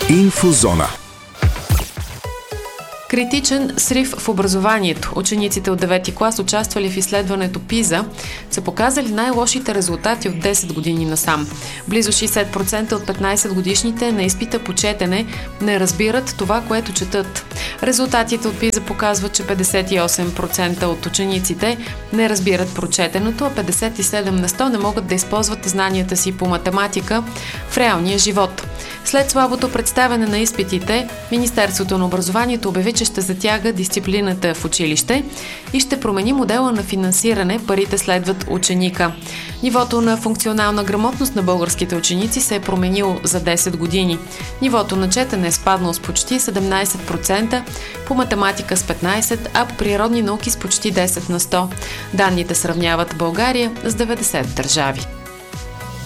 Инфозона. Критичен срив в образованието. Учениците от 9-ти клас, участвали в изследването ПИЗА, са показали най-лошите резултати от 10 години насам. Близо 60% от 15-годишните на изпита по четене не разбират това, което четат. Резултатите от ПИЗА показват, че 58% от учениците не разбират прочетеното, а 57% не могат да използват знанията си по математика в реалния живот. След слабото представяне на изпитите, Министерството на образованието обяви, че ще затяга дисциплината в училище и ще промени модела на финансиране, парите следват ученика. Нивото на функционална грамотност на българските ученици се е променило за 10 години. Нивото на четене е спаднало с почти 17%, по математика с 15%, а по природни науки с почти 10%. Данните сравняват България с 90 държави.